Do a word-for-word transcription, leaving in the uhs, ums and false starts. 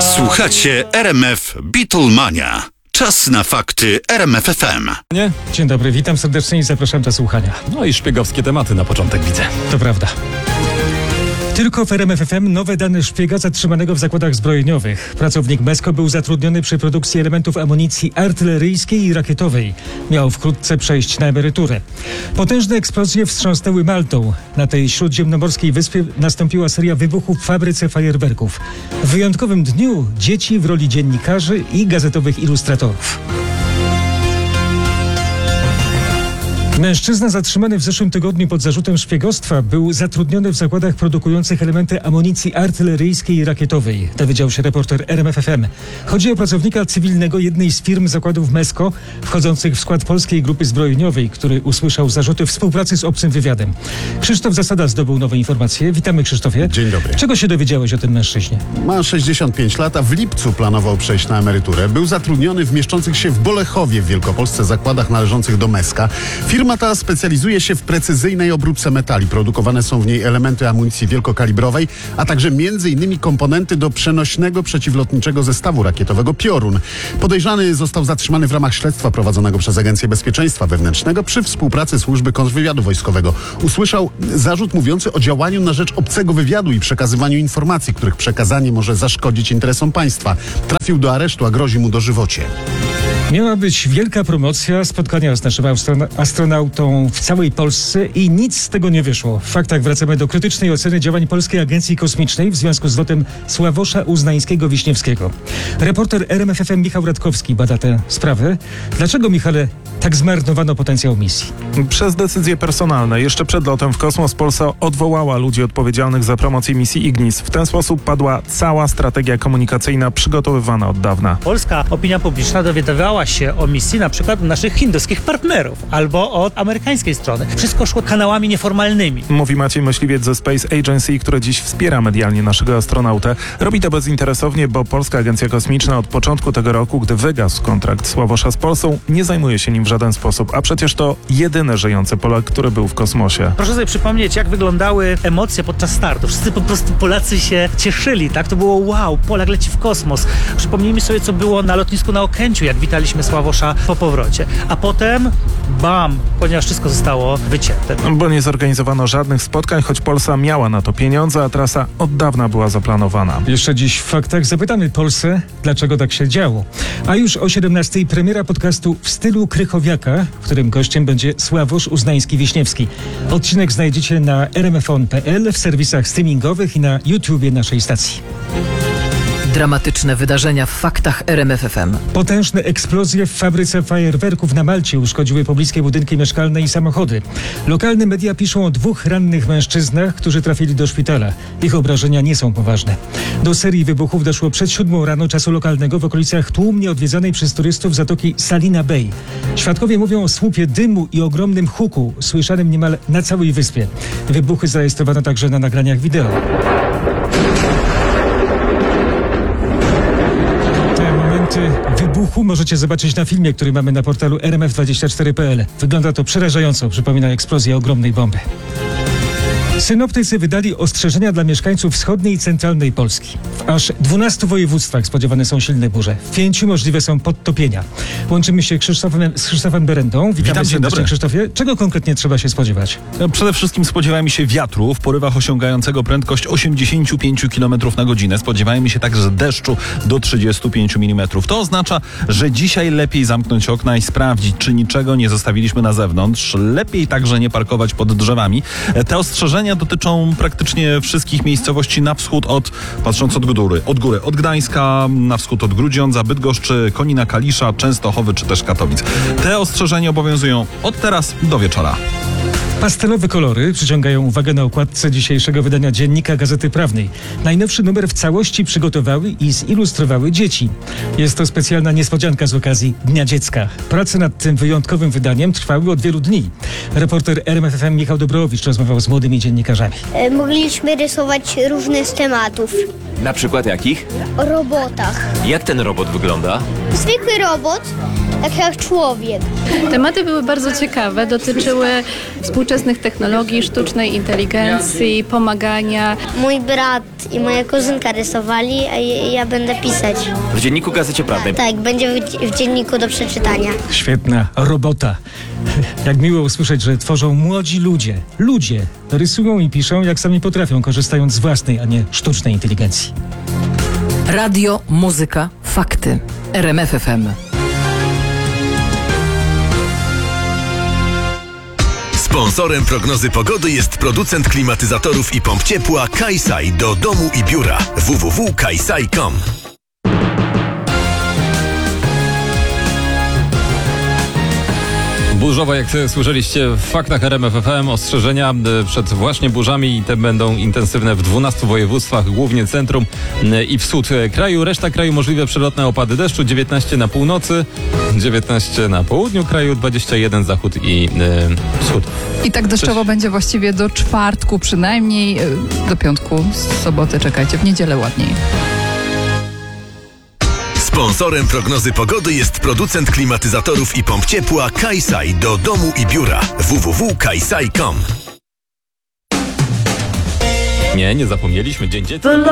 Słuchacie R M F Beatlemania. Czas na fakty R M F F M. Nie? Dzień dobry, witam serdecznie i zapraszam do słuchania. No i szpiegowskie tematy na początek widzę. To prawda. Tylko w R M F F M nowe dane szpiega zatrzymanego w zakładach zbrojeniowych. Pracownik Mesko był zatrudniony przy produkcji elementów amunicji artyleryjskiej i rakietowej. Miał wkrótce przejść na emeryturę. Potężne eksplozje wstrząsnęły Maltą. Na tej śródziemnomorskiej wyspie nastąpiła seria wybuchów w fabryce fajerwerków. W wyjątkowym dniu dzieci w roli dziennikarzy i gazetowych ilustratorów. Mężczyzna zatrzymany w zeszłym tygodniu pod zarzutem szpiegostwa był zatrudniony w zakładach produkujących elementy amunicji artyleryjskiej i rakietowej, dowiedział się reporter R M F F M. Chodzi o pracownika cywilnego jednej z firm zakładów Mesko, wchodzących w skład polskiej grupy zbrojeniowej, który usłyszał zarzuty współpracy z obcym wywiadem. Krzysztof Zasada zdobył nowe informacje. Witamy, Krzysztofie. Dzień dobry. Czego się dowiedziałeś o tym mężczyźnie? Ma sześćdziesiąt pięć lat, a w lipcu planował przejść na emeryturę. Był zatrudniony w mieszczących się w Bolechowie w Wielkopolsce zakładach należących do Meska. Firma ta specjalizuje się w precyzyjnej obróbce metali. Produkowane są w niej elementy amunicji wielkokalibrowej, a także między innymi komponenty do przenośnego przeciwlotniczego zestawu rakietowego Piorun. Podejrzany został zatrzymany w ramach śledztwa prowadzonego przez Agencję Bezpieczeństwa Wewnętrznego przy współpracy służby kontrwywiadu wojskowego. Usłyszał zarzut mówiący o działaniu na rzecz obcego wywiadu i przekazywaniu informacji, których przekazanie może zaszkodzić interesom państwa. Trafił do aresztu, a grozi mu dożywocie. Miała być wielka promocja spotkania z naszym astronautą w całej Polsce i nic z tego nie wyszło. W faktach wracamy do krytycznej oceny działań Polskiej Agencji Kosmicznej w związku z lotem Sławosza Uznańskiego-Wiśniewskiego. Reporter R M F F M Michał Radkowski bada tę sprawę. Dlaczego, Michale, tak zmarnowano potencjał misji? Przez decyzje personalne. Jeszcze przed lotem w kosmos Polska odwołała ludzi odpowiedzialnych za promocję misji Ignis. W ten sposób padła cała strategia komunikacyjna przygotowywana od dawna. Polska opinia publiczna dowiadywała się o misji na przykład naszych hinduskich partnerów albo od amerykańskiej strony. Wszystko szło kanałami nieformalnymi. Mówi Maciej Myśliwiec ze Space Agency, który dziś wspiera medialnie naszego astronautę. Robi to bezinteresownie, bo Polska Agencja Kosmiczna od początku tego roku, gdy wygasł kontrakt Sławosza z Polską, nie zajmuje się nim w żaden sposób, a przecież to jedyny żyjący Polak, który był w kosmosie. Proszę sobie przypomnieć, jak wyglądały emocje podczas startu. Wszyscy po prostu Polacy się cieszyli, tak? To było wow, Polak leci w kosmos. Przypomnijmy sobie, co było na lotnisku na Okęciu, jak witaliśmy Sławosza po powrocie. A potem bam, ponieważ wszystko zostało wycięte. Bo nie zorganizowano żadnych spotkań, choć Polsa miała na to pieniądze, a trasa od dawna była zaplanowana. Jeszcze dziś w faktach zapytamy Polsce, dlaczego tak się działo. A już o siedemnastej premiera podcastu W stylu Krychowiaka, w którym gościem będzie Sławosz Uznański-Wiśniewski. Odcinek znajdziecie na r m f on kropka p l, w serwisach streamingowych i na YouTubie naszej stacji. Dramatyczne wydarzenia w faktach R M F F M. Potężne eksplozje w fabryce fajerwerków na Malcie uszkodziły pobliskie budynki mieszkalne i samochody. Lokalne media piszą o dwóch rannych mężczyznach, którzy trafili do szpitala. Ich obrażenia nie są poważne. Do serii wybuchów doszło przed siódmą rano czasu lokalnego w okolicach tłumnie odwiedzanej przez turystów zatoki Salina Bay. Świadkowie mówią o słupie dymu i ogromnym huku, słyszanym niemal na całej wyspie. Wybuchy zarejestrowano także na nagraniach wideo. Wybuchu możecie zobaczyć na filmie, który mamy na portalu r m f dwadzieścia cztery kropka p l. Wygląda to przerażająco, przypomina eksplozję ogromnej bomby. Synoptycy wydali ostrzeżenia dla mieszkańców wschodniej i centralnej Polski. W aż dwunastu województwach spodziewane są silne burze. W pięciu możliwe są podtopienia. Łączymy się Krzysztofem, z Krzysztofem Berendą. Witamy Witam, dzień dobry. Krzysztofie. Czego konkretnie trzeba się spodziewać? Przede wszystkim spodziewajmy się wiatru w porywach osiągającego prędkość osiemdziesiąt pięć kilometrów na godzinę. Spodziewajmy się także deszczu do trzydziestu pięciu milimetrów. To oznacza, że dzisiaj lepiej zamknąć okna i sprawdzić, czy niczego nie zostawiliśmy na zewnątrz. Lepiej także nie parkować pod drzewami. Te ostrzeżenia dotyczą praktycznie wszystkich miejscowości na wschód od, patrząc od góry, od góry, od Gdańska, na wschód od Grudziądza, Bydgoszczy, Konina, Kalisza, Częstochowy czy też Katowic. Te ostrzeżenia obowiązują od teraz do wieczora. Pastelowe kolory przyciągają uwagę na okładce dzisiejszego wydania Dziennika Gazety Prawnej. Najnowszy numer w całości przygotowały i zilustrowały dzieci. Jest to specjalna niespodzianka z okazji Dnia Dziecka. Prace nad tym wyjątkowym wydaniem trwały od wielu dni. Reporter R M F F M Michał Dobrowicz rozmawiał z młodymi dziennikarzami. dziennikarzami. E, Mogliśmy rysować różne z tematów. Na przykład jakich? O robotach. Jak ten robot wygląda? Zwykły robot, tak jak człowiek. Tematy były bardzo ciekawe, dotyczyły współczesnych technologii, sztucznej inteligencji, pomagania. Mój brat i moja kuzynka rysowali, a ja, ja będę pisać. W dzienniku Gazecie Prawnej. Tak, będzie w, w dzienniku do przeczytania. Świetna robota. Jak miło usłyszeć, że tworzą młodzi ludzie. Ludzie rysują i piszą, jak sami potrafią, korzystając z własnej, a nie sztucznej inteligencji. Radio, muzyka, fakty. R M F F M. Sponsorem prognozy pogody jest producent klimatyzatorów i pomp ciepła Kaisai do domu i biura. w w w kropka kaisai kropka com. Burzowo, jak słyszeliście w faktach R M F F M, ostrzeżenia przed właśnie burzami i te będą intensywne w dwunastu województwach, głównie centrum i wschód kraju. Reszta kraju możliwe przelotne opady deszczu, dziewiętnaście na północy, dziewiętnaście na południu kraju, dwadzieścia jeden zachód i y, wschód. I tak deszczowo Cześć. będzie właściwie do czwartku przynajmniej, do piątku, z soboty czekajcie, w niedzielę ładniej. Sponsorem prognozy pogody jest producent klimatyzatorów i pomp ciepła Kaisai do domu i biura. w w w kropka kaisai kropka com. Nie, nie zapomnieliśmy. Dzień dziecka.